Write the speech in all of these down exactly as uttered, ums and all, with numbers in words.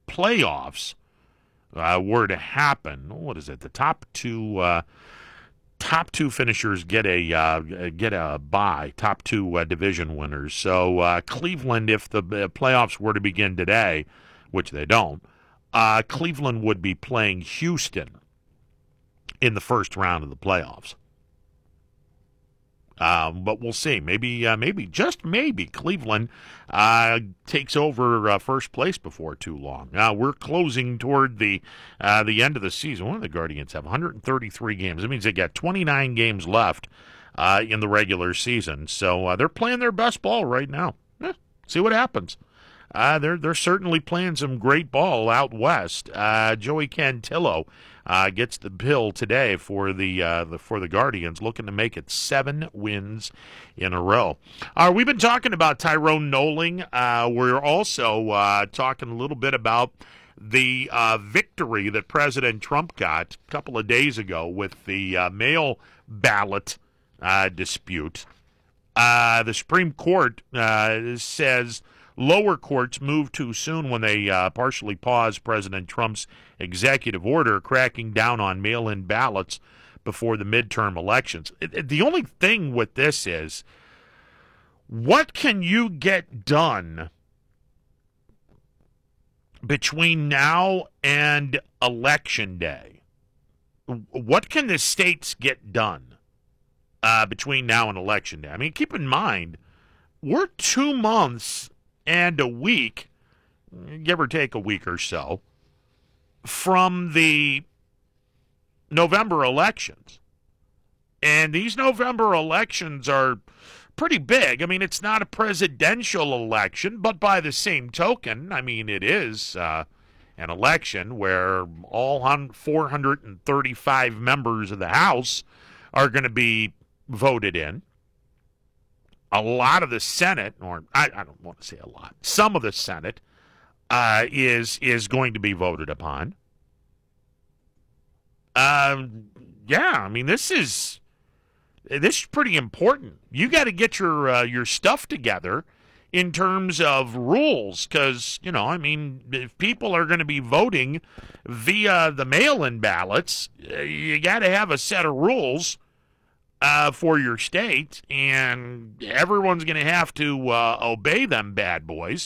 playoffs uh, were to happen, what is it? The top two uh, top two finishers get a uh, get a bye. Top two uh, division winners. So uh, Cleveland, if the playoffs were to begin today, which they don't, uh, Cleveland would be playing Houston in the first round of the playoffs. Um, but we'll see. Maybe, uh, maybe, just maybe, Cleveland uh, takes over uh, first place before too long. Uh, we're closing toward the uh, the end of the season. What do the Guardians have? one hundred thirty-three games. That means they got twenty-nine games left uh, in the regular season. So uh, they're playing their best ball right now. Eh, see what happens. Uh, they're they're certainly playing some great ball out west. Uh, Joey Cantillo uh, gets the bill today for the, uh, the for the Guardians, looking to make it seven wins in a row. Uh, we've been talking about Tyrone Knowling. Uh, we're also uh, talking a little bit about the uh, victory that President Trump got a couple of days ago with the uh, mail ballot uh, dispute. Uh, the Supreme Court uh, says lower courts moved too soon when they uh, partially paused President Trump's executive order cracking down on mail-in ballots before the midterm elections. It, it, the only thing with this is, what can you get done between now and Election Day? What can the states get done uh, between now and Election Day? I mean, keep in mind, we're two months and a week, give or take a week or so, from the November elections. And these November elections are pretty big. I mean, it's not a presidential election, but by the same token, I mean, it is uh, an election where all four hundred thirty-five members of the House are going to be voted in. A lot of the Senate, or I, I don't want to say a lot, some of the Senate uh, is is going to be voted upon. Um, yeah, I mean this is this is pretty important. You got to get your uh, your stuff together in terms of rules, because you know, I mean, if people are going to be voting via the mail-in ballots, you got to have a set of rules Uh, for your state, and everyone's going to have to uh, obey them bad boys.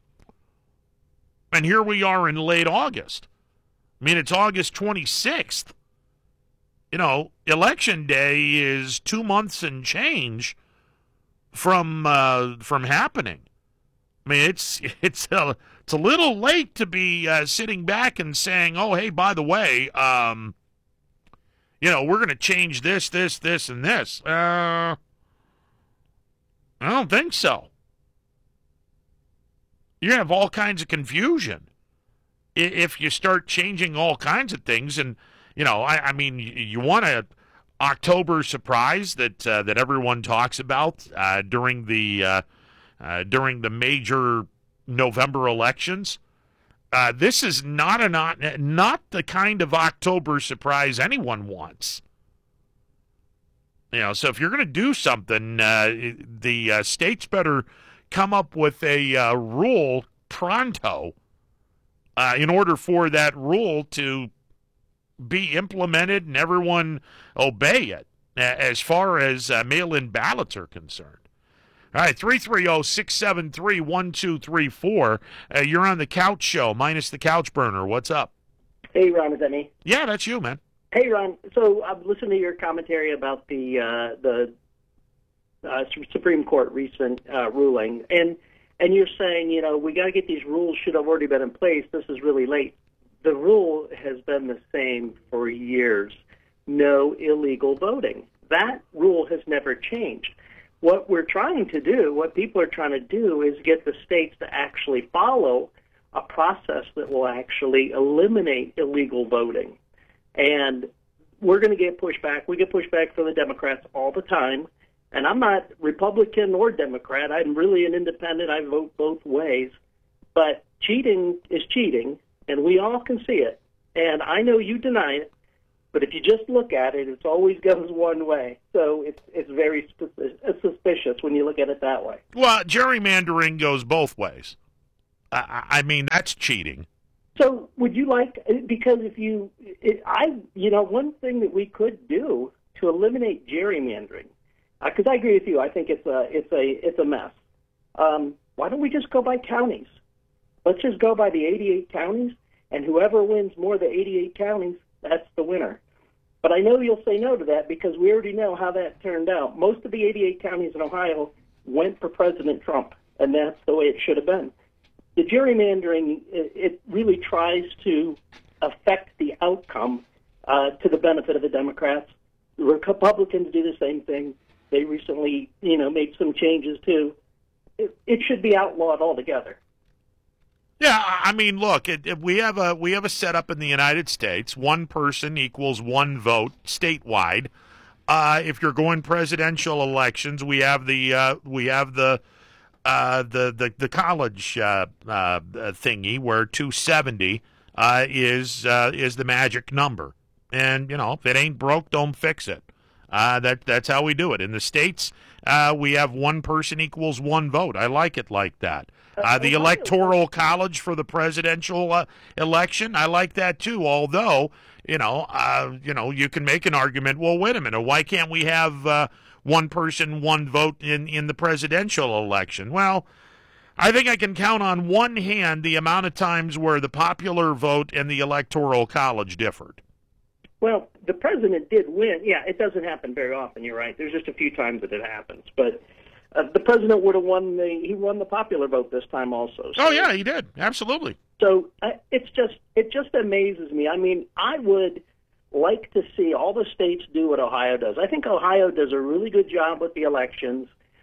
And here we are in late August. I mean, it's August twenty-sixth. You know, Election Day is two months and change from uh, from happening. I mean, it's it's a, it's a little late to be uh, sitting back and saying, oh, hey, by the way, um, you know, we're going to change this, this, this, and this. Uh, I don't think so. You're going to have all kinds of confusion if you start changing all kinds of things. And, you know, I, I mean, you, you want a October surprise that uh, that everyone talks about uh, during the uh, uh, during the major November elections. Uh, this is not a not not the kind of October surprise anyone wants. You know, so if you're going to do something, uh, the uh, states better come up with a uh, rule pronto uh, in order for that rule to be implemented and everyone obey it as far as uh, mail-in ballots are concerned. All right, three three zero, six seven three, one two three four. Uh, you're on the Couch Show, minus the Couch Burner. What's up? Hey, Ron, is that me? Yeah, that's you, man. Hey, Ron. So I've listened to your commentary about the uh, the uh, Supreme Court recent uh, ruling, and and you're saying, you know, we got to get these rules should have already been in place. This is really late. The rule has been the same for years. No illegal voting. That rule has never changed. What we're trying to do, what people are trying to do, is get the states to actually follow a process that will actually eliminate illegal voting. And we're going to get pushback. We get pushback from the Democrats all the time. And I'm not Republican or Democrat. I'm really an independent. I vote both ways. But cheating is cheating, and we all can see it. And I know you deny it. But if you just look at it, it always goes one way. So it's it's very suspicious when you look at it that way. Well, gerrymandering goes both ways. I, I mean, that's cheating. So would you like, because if you, it, I, you know, one thing that we could do to eliminate gerrymandering, because uh, I agree with you, I think it's a, it's a, it's a mess. Um, why don't we just go by counties? Let's just go by the eighty-eight counties, and whoever wins more of the eighty-eight counties, that's the winner. But I know you'll say no to that because we already know how that turned out. Most of the eighty-eight counties in Ohio went for President Trump, and that's the way it should have been. The gerrymandering, it really tries to affect the outcome uh, to the benefit of the Democrats. The Republicans do the same thing. They recently, you know, made some changes too. It, it should be outlawed altogether. Yeah, I mean, look, it, it, we have a we have a setup in the United States. One person equals one vote statewide. Uh, if you're going presidential elections, we have the uh, we have the uh, the, the the college uh, uh, thingy where two seventy uh, is uh, is the magic number, and you know if it ain't broke, don't fix it. Uh, that that's how we do it in the states. Uh, we have one person equals one vote. I like it like that. Uh, the electoral college for the presidential uh, election, I like that too. Although, you know, uh, you know, you can make an argument. Well, wait a minute. Why can't we have uh, one person, one vote in, in the presidential election? Well, I think I can count on one hand the amount of times where the popular vote and the electoral college differed. Well, the president did win. Yeah, it doesn't happen very often. You're right. There's just a few times that it happens, but. Uh, the president would have won the he won the popular vote this time also. So, oh yeah, he did. Absolutely. So uh, it's just it just amazes me. I mean, I would like to see all the states do what Ohio does. I think Ohio does a really good job with the elections.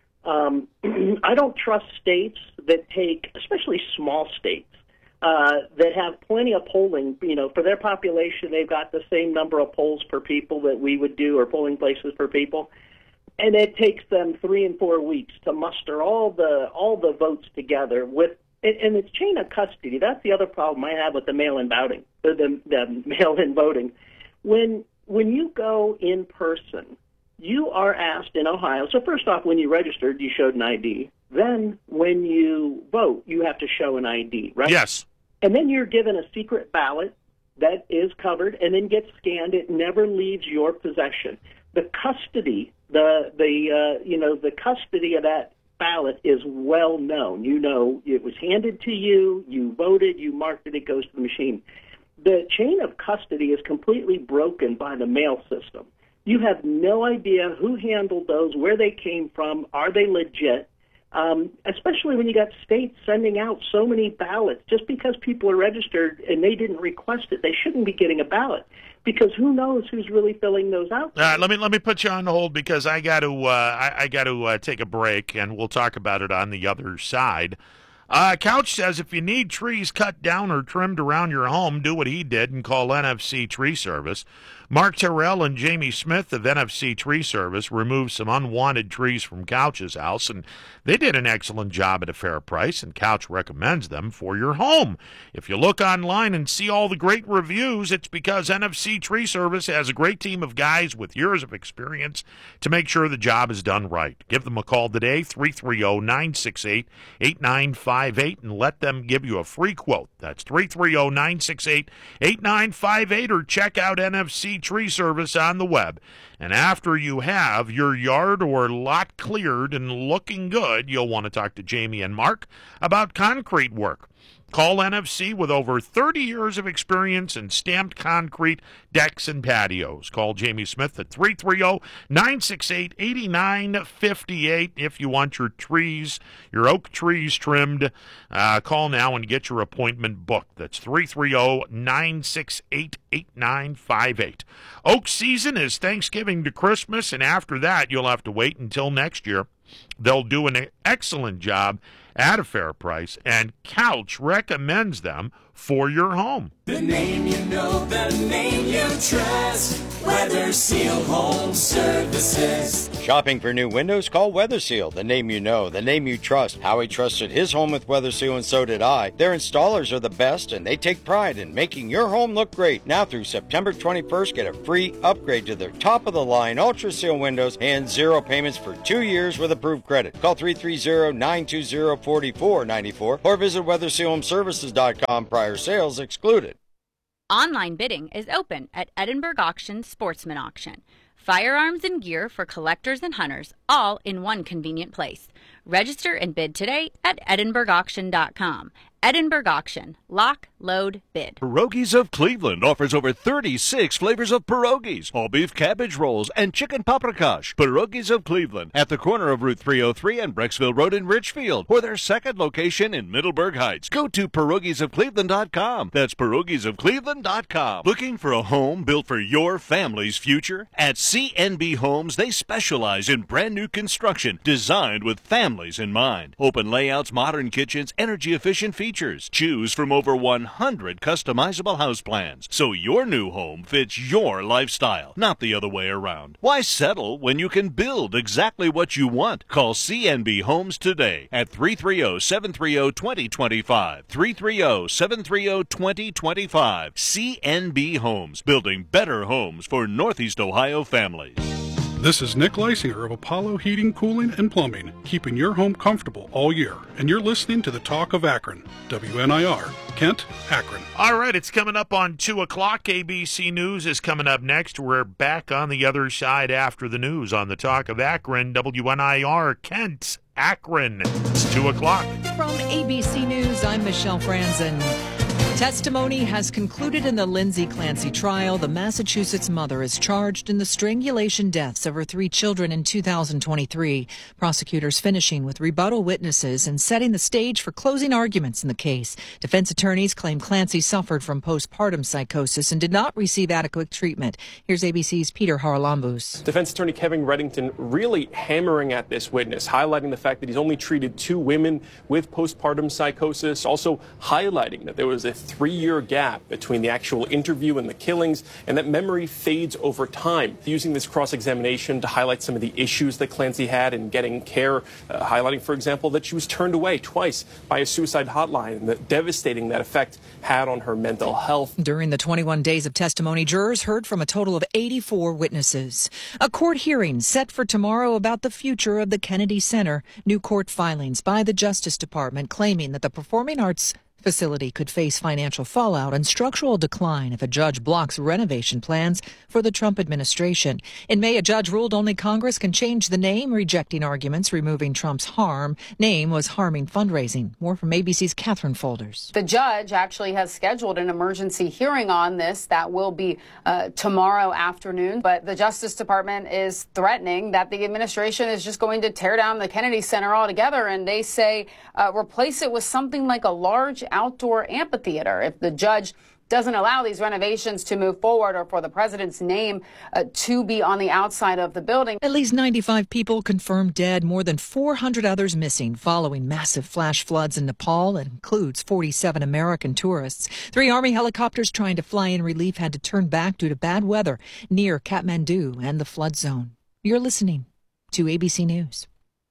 Um, I don't trust states that take, especially small states, uh, that have plenty of polling. You know, for their population, they've got the same number of polls per people that we would do, or polling places per people. And it takes them three and four weeks to muster all the all the votes together with, and it's chain of custody. That's the other problem I have with the mail-in voting. The, the mail-in voting. When when you go in person, you are asked in Ohio. So first off, when you registered, you showed an I D. Then when you vote, you have to show an I D, right? Yes. And then you're given a secret ballot that is covered and then gets scanned. It never leaves your possession. The custody. The the uh, you know the custody of that ballot is well known. You know it was handed to you. You voted. You marked it. It goes to the machine. The chain of custody is completely broken by the mail system. You have no idea who handled those, where they came from, are they legit? Um, especially when you got states sending out so many ballots. Just because people are registered and they didn't request it, they shouldn't be getting a ballot. Because who knows who's really filling those out? All right, let me let me put you on hold because I got to uh, I, I got to uh, take a break, and we'll talk about it on the other side. Uh, Couch says if you need trees cut down or trimmed around your home, do what he did and call N F C Tree Service. Mark Terrell and Jamie Smith of N F C Tree Service removed some unwanted trees from Couch's house, and they did an excellent job at a fair price, and Couch recommends them for your home. If you look online and see all the great reviews, it's because N F C Tree Service has a great team of guys with years of experience to make sure the job is done right. Give them a call today, three three zero, nine six eight, eight nine five eight, and let them give you a free quote. That's three three zero, nine six eight, eight nine five eight, or check out N F C Tree Service on the web. And after you have your yard or lot cleared and looking good, you'll want to talk to Jamie and Mark about concrete work. Call N F C with over thirty years of experience in stamped concrete decks and patios. Call Jamie Smith at three three zero, nine six eight, eight nine five eight if you want your trees, your oak trees trimmed. Uh, call now and get your appointment booked. That's three three zero, nine six eight, eight nine five eight. Oak season is Thanksgiving to Christmas, and after that you'll have to wait until next year. They'll do an excellent job at a fair price, and Couch recommends them for your home. The name you know, the name you trust. Weather Seal Home Services. Shopping for new windows? Call Weather Seal, the name you know, the name you trust. Howie trusted his home with Weather Seal, and so did I. Their installers are the best, and they take pride in making your home look great. Now through September twenty-first, get a free upgrade to their top-of-the-line Ultra Seal windows and zero payments for two years with approved credit. Call three three zero, nine two zero, four four nine four or visit weather seal home services dot com. Prior sales excluded. Online bidding is open at Edinburgh Auction Sportsman Auction. Firearms and gear for collectors and hunters, all in one convenient place. Register and bid today at edinburgh auction dot com. Edinburgh Auction. Lock, load, bid. Pierogies of Cleveland offers over thirty-six flavors of pierogies, all beef cabbage rolls, and chicken paprikash. Pierogies of Cleveland at the corner of Route three oh three and Brecksville Road in Richfield, or their second location in Middleburg Heights. Go to pierogies of cleveland dot com. That's pierogies of cleveland dot com. Looking for a home built for your family's future? At C N B Homes, they specialize in brand new construction designed with families in mind. Open layouts, modern kitchens, energy-efficient features. Choose from over one hundred customizable house plans, so your new home fits your lifestyle, not the other way around. Why settle when you can build exactly what you want? Call C N B Homes today at three three zero, seven three zero, two zero two five, three three zero, seven three zero, two zero two five. C N B Homes, building better homes for Northeast Ohio families. This is Nick Leisinger of Apollo Heating, Cooling, and Plumbing, keeping your home comfortable all year. And you're listening to the Talk of Akron, W N I R, Kent, Akron. All right, it's coming up on two o'clock. A B C News is coming up next. We're back on the other side after the news on the Talk of Akron, W N I R, Kent, Akron. It's two o'clock. From A B C News, I'm Michelle Franzen. Testimony has concluded in the Lindsay Clancy trial. The Massachusetts mother is charged in the strangulation deaths of her three children in two thousand twenty-three. Prosecutors finishing with rebuttal witnesses and setting the stage for closing arguments in the case. Defense attorneys claim Clancy suffered from postpartum psychosis and did not receive adequate treatment. Here's A B C's Peter Haralambous. Defense attorney Kevin Reddington really hammering at this witness, highlighting the fact that he's only treated two women with postpartum psychosis, also highlighting that there was a three-year gap between the actual interview and the killings, and that memory fades over time. Using this cross-examination to highlight some of the issues that Clancy had in getting care, uh, highlighting, for example, that she was turned away twice by a suicide hotline, and the devastating that effect had on her mental health. During the twenty-one days of testimony, jurors heard from a total of eighty-four witnesses. A court hearing set for tomorrow about the future of the Kennedy Center. New court filings by the Justice Department claiming that the Performing Arts facility could face financial fallout and structural decline if a judge blocks renovation plans for the Trump administration. In May, a judge ruled only Congress can change the name, rejecting arguments removing Trump's harm name was harming fundraising. More from A B C's Catherine Folders. The judge actually has scheduled an emergency hearing on this that will be uh, tomorrow afternoon. But the Justice Department is threatening that the administration is just going to tear down the Kennedy Center altogether. And they say uh, replace it with something like a large outdoor amphitheater if the judge doesn't allow these renovations to move forward or for the president's name uh, to be on the outside of the building. At least ninety-five people confirmed dead, more than four hundred others missing following massive flash floods in Nepal. It includes forty-seven American tourists. Three Army helicopters trying to fly in relief had to turn back due to bad weather near Kathmandu and the flood zone. You're listening to A B C News.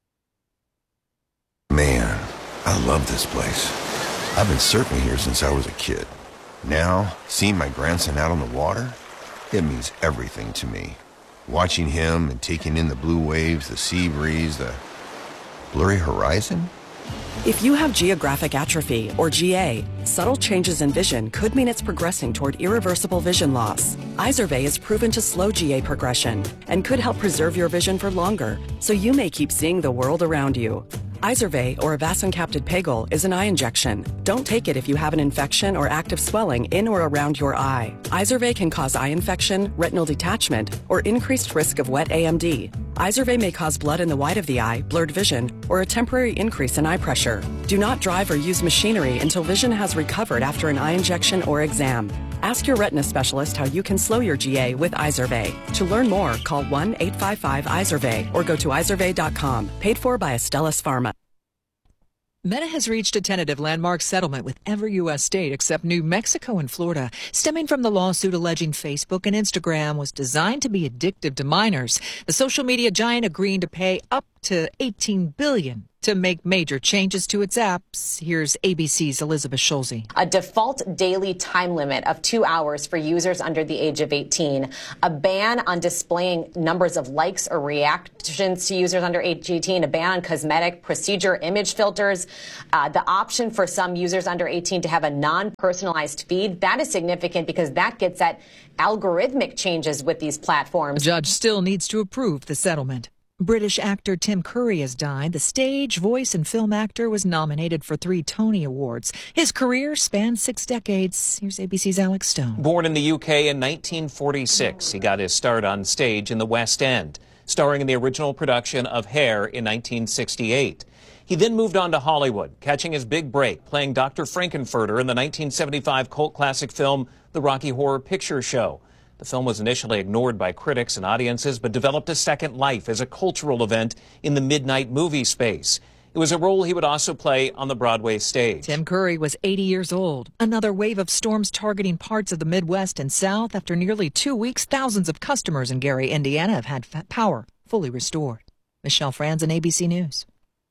Man, I love this place. I've been surfing here since I was a kid. Now, seeing my grandson out on the water, it means everything to me. Watching him and taking in the blue waves, the sea breeze, the blurry horizon. If you have geographic atrophy, or G A, subtle changes in vision could mean it's progressing toward irreversible vision loss. Izervay is proven to slow G A progression and could help preserve your vision for longer, so you may keep seeing the world around you. Izervay, or avacincaptad pegol, is an eye injection. Don't take it if you have an infection or active swelling in or around your eye. Izervay can cause eye infection, retinal detachment, or increased risk of wet A M D. Izervay may cause blood in the white of the eye, blurred vision, or a temporary increase in eye pressure. Do not drive or use machinery until vision has recovered after an eye injection or exam. Ask your retina specialist how you can slow your G A with Izervay. To learn more, call one eight five five Izervay or go to izervay dot com. Paid for by Astellas Pharma. Meta has reached a tentative landmark settlement with every U S state except New Mexico and Florida, stemming from the lawsuit alleging Facebook and Instagram was designed to be addictive to minors. The social media giant agreeing to pay up to eighteen billion dollars to make major changes to its apps. Here's A B C's Elizabeth Schulze. A default daily time limit of two hours for users under the age of eighteen, a ban on displaying numbers of likes or reactions to users under age eighteen, a ban on cosmetic procedure image filters, uh, the option for some users under eighteen to have a non-personalized feed. That is significant because that gets at algorithmic changes with these platforms. The judge still needs to approve the settlement. British actor Tim Curry has died. The stage, voice, and film actor was nominated for three Tony Awards. His career spanned six decades. Here's A B C's Alex Stone. Born in the U K in nineteen forty-six, he got his start on stage in the West End, starring in the original production of Hair in nineteen sixty-eight. He then moved on to Hollywood, catching his big break, playing Doctor Frankenfurter in the nineteen seventy-five cult classic film The Rocky Horror Picture Show. The film was initially ignored by critics and audiences, but developed a second life as a cultural event in the midnight movie space. It was a role he would also play on the Broadway stage. Tim Curry was eighty years old. Another wave of storms targeting parts of the Midwest and South. After nearly two weeks, thousands of customers in Gary, Indiana have had power fully restored. Michelle Franzen, A B C News.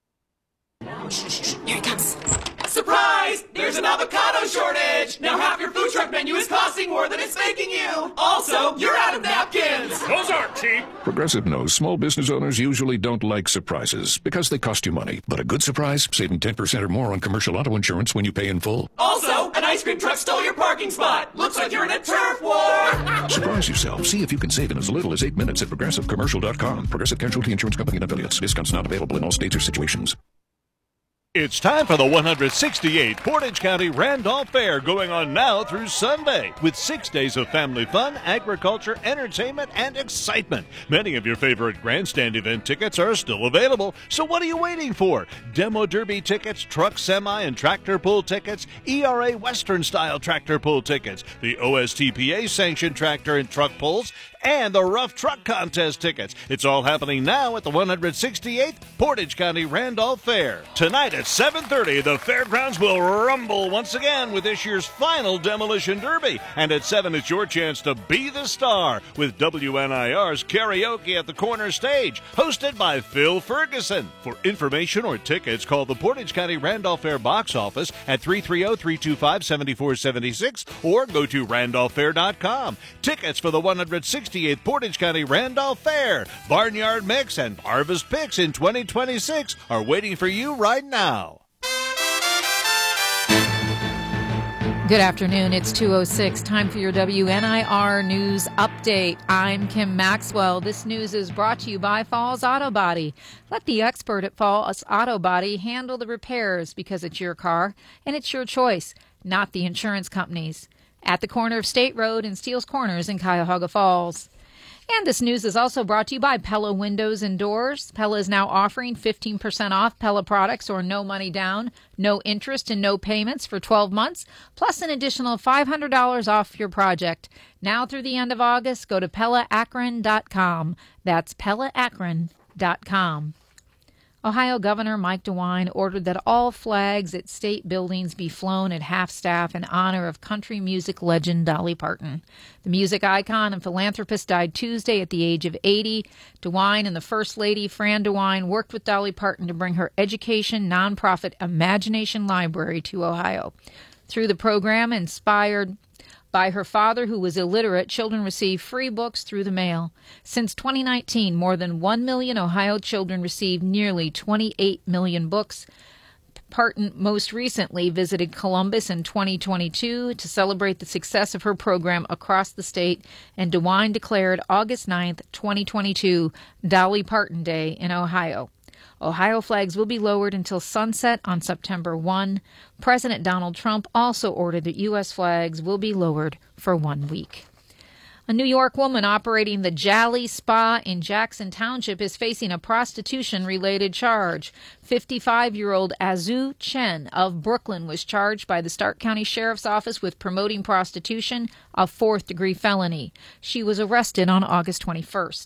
Here it comes. Surprise! There's an avocado shortage! Now half your food truck menu is costing more than it's making you! Also, you're out of napkins! Those aren't cheap! Progressive knows small business owners usually don't like surprises because they cost you money. But a good surprise, saving ten percent or more on commercial auto insurance when you pay in full. Also, an ice cream truck stole your parking spot! Looks like you're in a turf war! Surprise yourself. See if you can save in as little as eight minutes at progressive commercial dot com. Progressive Casualty Insurance Company and affiliates. Discounts not available in all states or situations. It's time for the one hundred sixty-eighth Portage County Randolph Fair, going on now through Sunday, with six days of family fun, agriculture, entertainment, and excitement. Many of your favorite grandstand event tickets are still available, so what are you waiting for? Demo Derby tickets, truck, semi, and tractor pull tickets, E R A Western-style tractor pull tickets, the O S T P A-sanctioned tractor and truck pulls, and the Rough Truck Contest tickets. It's all happening now at the one hundred sixty-eighth Portage County Randolph Fair. Tonight at seven thirty, the fairgrounds will rumble once again with this year's final Demolition Derby. And at seven, it's your chance to be the star with W N I R's Karaoke at the Corner Stage, hosted by Phil Ferguson. For information or tickets, call the Portage County Randolph Fair box office at three three zero, three two five, seven four seven six or go to randolph fair dot com. Tickets for the one hundred sixty-eighth Portage County Randolph Fair, Barnyard Mix, and Harvest Picks in twenty twenty-six are waiting for you right now. Good afternoon. It's two oh six. Time for your W N I R News Update. I'm Kim Maxwell. This news is brought to you by Falls Auto Body. Let the expert at Falls Auto Body handle the repairs because it's your car and it's your choice, not the insurance companies. At the corner of State Road and Steele's Corners in Cuyahoga Falls. And this news is also brought to you by Pella Windows and Doors. Pella is now offering fifteen percent off Pella products or no money down, no interest and no payments for twelve months, plus an additional five hundred dollars off your project. Now through the end of August, go to Pella Akron dot com. That's Pella Akron dot com. Ohio Governor Mike DeWine ordered that all flags at state buildings be flown at half-staff in honor of country music legend Dolly Parton. The music icon and philanthropist died Tuesday at the age of eighty. DeWine and the First Lady, Fran DeWine, worked with Dolly Parton to bring her education nonprofit Imagination Library to Ohio. Through the program, inspired by her father, who was illiterate, children receive free books through the mail. Since twenty nineteen, more than one million Ohio children received nearly twenty-eight million books. Parton most recently visited Columbus in twenty twenty-two to celebrate the success of her program across the state, and DeWine declared August ninth, twenty twenty-two, Dolly Parton Day in Ohio. Ohio flags will be lowered until sunset on September first. President Donald Trump also ordered that U S flags will be lowered for one week. A New York woman operating the Jolly Spa in Jackson Township is facing a prostitution-related charge. fifty-five-year-old Azu Chen of Brooklyn was charged by the Stark County Sheriff's Office with promoting prostitution, a fourth-degree felony. She was arrested on August twenty-first.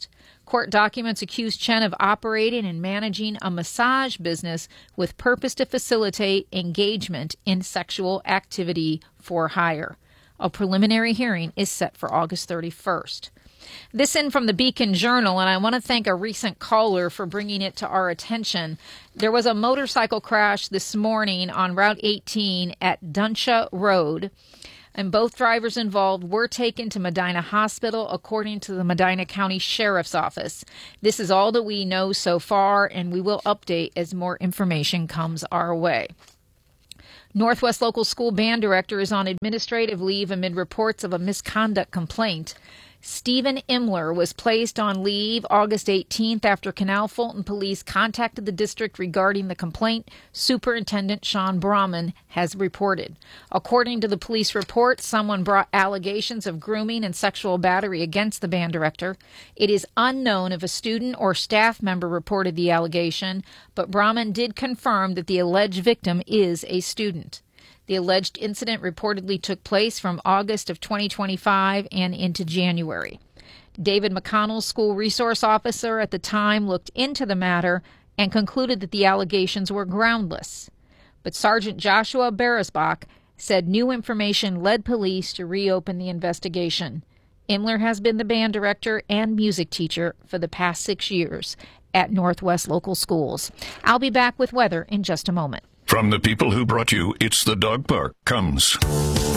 Court documents accuse Chen of operating and managing a massage business with purpose to facilitate engagement in sexual activity for hire. A preliminary hearing is set for August thirty-first. This in from the Beacon Journal, and I want to thank a recent caller for bringing it to our attention. There was a motorcycle crash this morning on Route eighteen at Dunsha Road, and both drivers involved were taken to Medina Hospital, according to the Medina County Sheriff's Office. This is all that we know so far, and we will update as more information comes our way. Northwest Local School Band Director is on administrative leave amid reports of a misconduct complaint. Stephen Imler was placed on leave August eighteenth after Canal Fulton police contacted the district regarding the complaint, Superintendent Sean Brahman has reported. According to the police report, someone brought allegations of grooming and sexual battery against the band director. It is unknown if a student or staff member reported the allegation, but Brahman did confirm that the alleged victim is a student. The alleged incident reportedly took place from August of twenty twenty-five and into January. David McConnell, school resource officer at the time, looked into the matter and concluded that the allegations were groundless. But Sergeant Joshua Beresbach said new information led police to reopen the investigation. Imler has been the band director and music teacher for the past six years at Northwest Local Schools. I'll be back with weather in just a moment. From the people who brought you It's the Dog Park comes